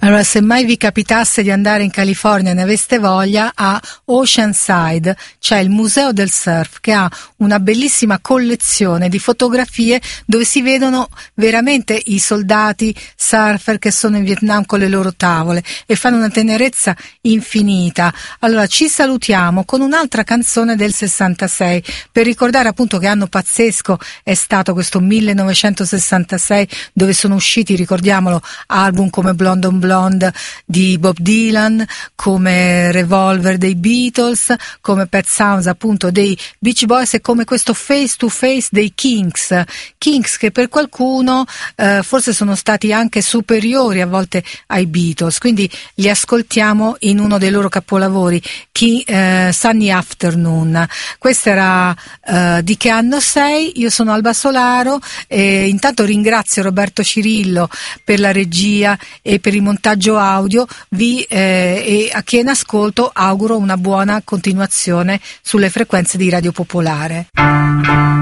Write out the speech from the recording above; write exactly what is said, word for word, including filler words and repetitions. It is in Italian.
Allora, se mai vi capitasse di andare in California e ne aveste voglia, a Oceanside c'è il Museo del Surf, che ha una bellissima collezione di fotografie dove si vedono veramente i soldati surfer che sono in Vietnam con le loro tavole e fanno una tenerezza infinita. Allora ci salutiamo con un'altra canzone del sessantasei per ricordare appunto che anno pazzesco è stato questo millenovecentosessantasei, dove sono usciti, ricordiamolo, album come Blonde on Blonde di Bob Dylan, come Revolver dei Beatles, come Pet Sounds appunto dei Beach Boys e come questo Face to Face dei Kinks. Kinks che per qualcuno eh, forse sono stati anche superiori a volte ai Beatles, quindi li ascoltiamo in uno dei loro capolavori, King, eh, Sunny Afternoon. Questo era eh, di che anno sei? Io sono Alba Solaro e intanto ringrazio Roberto Cirillo per la regia e per il montaggio audio. Vi eh, e a chi è in ascolto auguro una buona continuazione sulle frequenze di Radio Popolare.